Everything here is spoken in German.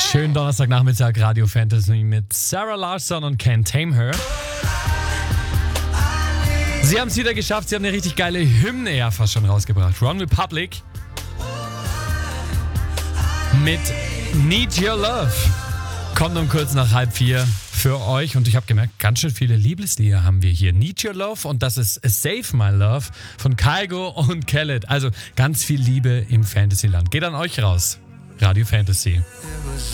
Schönen Donnerstagnachmittag, Radio Fantasy mit Sarah Larsson und Can't Tame Her. Sie haben es wieder geschafft, sie haben eine richtig geile Hymne ja fast schon rausgebracht. One Republic mit Need Your Love. Kommt um kurz nach 3:30 für euch und ich habe gemerkt, ganz schön viele Liebeslieder haben wir hier. Need Your Love und das ist Save My Love von Kygo und Khaled. Also ganz viel Liebe im Fantasyland. Geht an euch raus. Radio Fantasy.